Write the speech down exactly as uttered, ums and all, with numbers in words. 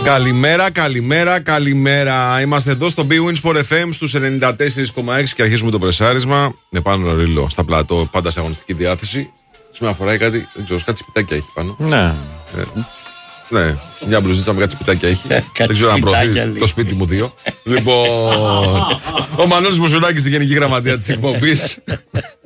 Καλημέρα, καλημέρα, καλημέρα. Είμαστε εδώ στο Bwin Sport εφ εμ στους ενενήντα τέσσερα κόμμα έξι και αρχίζουμε το πρεσάρισμα. Με πάνω ρίλο στα πλατό, πάντα σε αγωνιστική διάθεση. Σήμερα φοράει κάτι, δεν ξέρω, κάτι σπιτάκια έχει πάνω. Ναι. Ε, ναι, μια μπλουζίτσα με κάτι σπιτάκια έχει. Δεν ξέρω αν προωθεί το σπίτι μου δύο. Λοιπόν, ο Μανώλης Μουσουράκης, η Γενική Γραμματεία της εκπομπής.